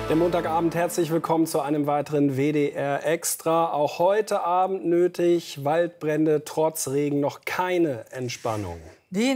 Der Montagabend, herzlich willkommen zu einem weiteren WDR Extra. Auch heute Abend nötig, Waldbrände, trotz Regen noch keine Entspannung.